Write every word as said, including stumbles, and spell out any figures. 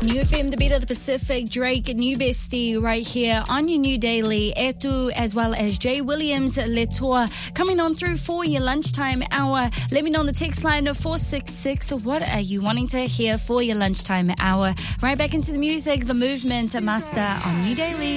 New F M, the beat of the Pacific, Drake, New Bestie, right here on your New Daily. Etu, as well as Jay Williams, Letoa, coming on through for your lunchtime hour. Let me know on the text line of four six six. What are you wanting to hear for your lunchtime hour? Right back into the music, the movement, Master on New Daily.